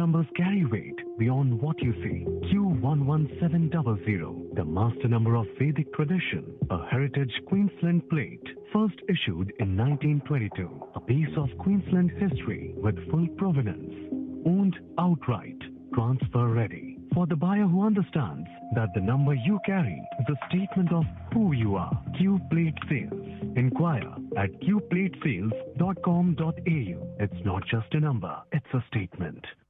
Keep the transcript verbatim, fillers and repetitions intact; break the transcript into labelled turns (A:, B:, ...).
A: numbers carry weight beyond what you see. Q one one seven zero zero, the master number of Vedic tradition, a heritage Queensland plate, first issued in nineteen twenty-two. A piece of Queensland history with full provenance. Owned outright. Transfer ready. For the buyer who understands that the number you carry is a statement of who you are. Q Plate Sales. Inquire at q plate sales dot com dot a u. It's not just a number, it's a statement.